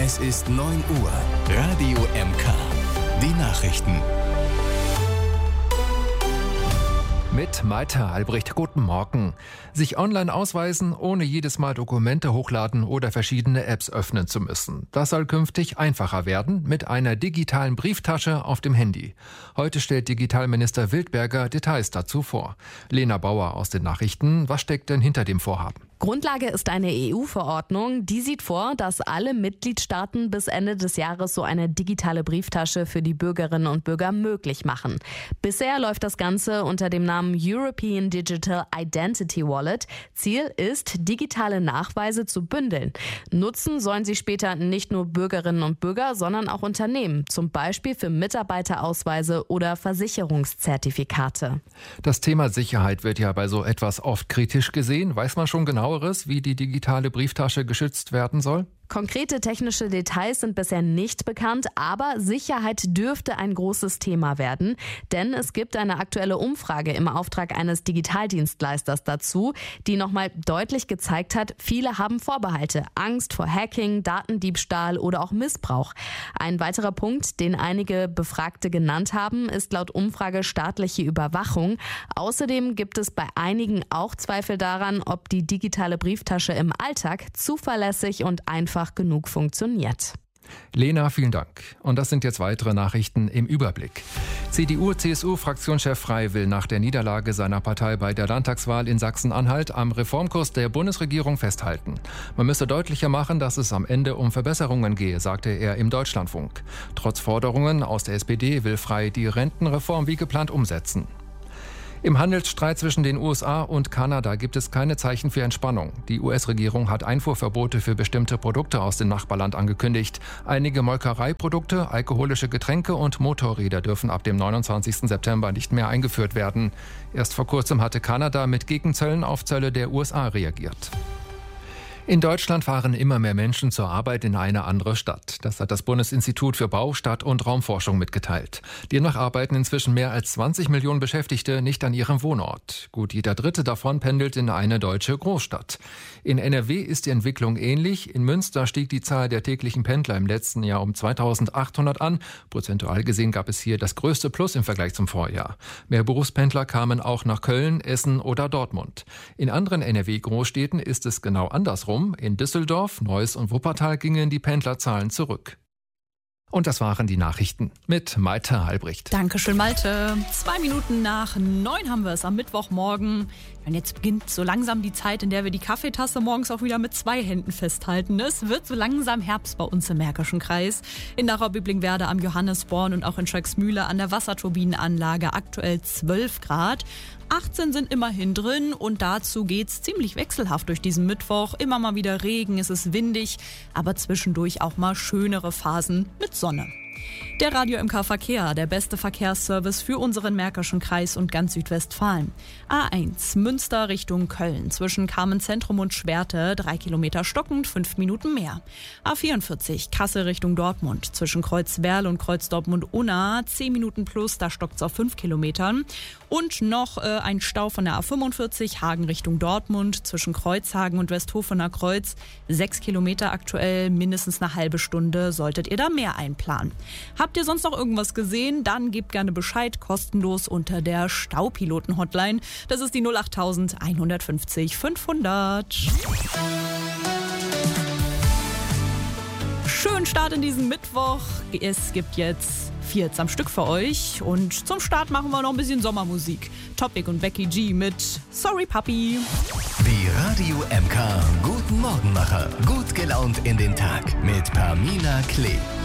Es ist 9 Uhr. Radio MK. Die Nachrichten. Mit Malte Albrecht, guten Morgen. Sich online ausweisen, ohne jedes Mal Dokumente hochladen oder verschiedene Apps öffnen zu müssen. Das soll künftig einfacher werden mit einer digitalen Brieftasche auf dem Handy. Heute stellt Digitalminister Wildberger Details dazu vor. Lena Bauer aus den Nachrichten. Was steckt denn hinter dem Vorhaben? Grundlage ist eine EU-Verordnung, die sieht vor, dass alle Mitgliedstaaten bis Ende des Jahres so eine digitale Brieftasche für die Bürgerinnen und Bürger möglich machen. Bisher läuft das Ganze unter dem Namen European Digital Identity Wallet. Ziel ist, digitale Nachweise zu bündeln. Nutzen sollen sie später nicht nur Bürgerinnen und Bürger, sondern auch Unternehmen, zum Beispiel für Mitarbeiterausweise oder Versicherungszertifikate. Das Thema Sicherheit wird ja bei so etwas oft kritisch gesehen. Weiß man schon genaueres, wie die digitale Brieftasche geschützt werden soll? Konkrete technische Details sind bisher nicht bekannt, aber Sicherheit dürfte ein großes Thema werden, denn es gibt eine aktuelle Umfrage im Auftrag eines Digitaldienstleisters dazu, die nochmal deutlich gezeigt hat, viele haben Vorbehalte, Angst vor Hacking, Datendiebstahl oder auch Missbrauch. Ein weiterer Punkt, den einige Befragte genannt haben, ist laut Umfrage staatliche Überwachung. Außerdem gibt es bei einigen auch Zweifel daran, ob die digitale Brieftasche im Alltag zuverlässig und einfach genug funktioniert. Lena, vielen Dank. Und das sind jetzt weitere Nachrichten im Überblick. CDU-CSU-Fraktionschef Frey will nach der Niederlage seiner Partei bei der Landtagswahl in Sachsen-Anhalt am Reformkurs der Bundesregierung festhalten. Man müsse deutlicher machen, dass es am Ende um Verbesserungen gehe, sagte er im Deutschlandfunk. Trotz Forderungen aus der SPD will Frey die Rentenreform wie geplant umsetzen. Im Handelsstreit zwischen den USA und Kanada gibt es keine Zeichen für Entspannung. Die US-Regierung hat Einfuhrverbote für bestimmte Produkte aus dem Nachbarland angekündigt. Einige Molkereiprodukte, alkoholische Getränke und Motorräder dürfen ab dem 29. September nicht mehr eingeführt werden. Erst vor kurzem hatte Kanada mit Gegenzöllen auf Zölle der USA reagiert. In Deutschland fahren immer mehr Menschen zur Arbeit in eine andere Stadt. Das hat das Bundesinstitut für Bau-, Stadt- und Raumforschung mitgeteilt. Demnach arbeiten inzwischen mehr als 20 Millionen Beschäftigte nicht an ihrem Wohnort. Gut jeder Dritte davon pendelt in eine deutsche Großstadt. In NRW ist die Entwicklung ähnlich. In Münster stieg die Zahl der täglichen Pendler im letzten Jahr um 2.800 an. Prozentual gesehen gab es hier das größte Plus im Vergleich zum Vorjahr. Mehr Berufspendler kamen auch nach Köln, Essen oder Dortmund. In anderen NRW-Großstädten ist es genau andersrum. In Düsseldorf, Neuss und Wuppertal gingen die Pendlerzahlen zurück. Und das waren die Nachrichten mit Malte Albrecht. Dankeschön, Malte. 2 Minuten nach 9 haben wir es am Mittwochmorgen. Und jetzt beginnt so langsam die Zeit, in der wir die Kaffeetasse morgens auch wieder mit 2 Händen festhalten. Es wird so langsam Herbst bei uns im Märkischen Kreis. In Dachau-Biblingenwerder am Johannesborn und auch in Schöcksmühle an der Wasserturbinenanlage aktuell 12 Grad. 18 sind immerhin drin und dazu geht's ziemlich wechselhaft durch diesen Mittwoch. Immer mal wieder Regen, es ist windig, aber zwischendurch auch mal schönere Phasen mit Sonne. Der Radio MK Verkehr, der beste Verkehrsservice für unseren Märkischen Kreis und ganz Südwestfalen. A1 Münster Richtung Köln zwischen Carmen-Zentrum und Schwerte 3 Kilometer stockend, 5 Minuten mehr. A44 Kassel Richtung Dortmund zwischen Kreuzwerl und Kreuz-Dortmund-Unna 10 Minuten plus, da stockt's auf 5 Kilometern. Und noch ein Stau von der A45 Hagen Richtung Dortmund zwischen Kreuzhagen und Westhofener Kreuz 6 Kilometer aktuell, mindestens eine halbe Stunde solltet ihr da mehr einplanen. Habt ihr sonst noch irgendwas gesehen? Dann gebt gerne Bescheid, kostenlos unter der Staupiloten-Hotline. Das ist die 08000 150 500. Schönen Start in diesen Mittwoch. Es gibt jetzt 4 Hits am Stück für euch. Und zum Start machen wir noch ein bisschen Sommermusik. Topic und Becky G mit Sorry Papi. Die Radio MK Guten Morgenmacher. Gut gelaunt in den Tag mit Pamina Klee.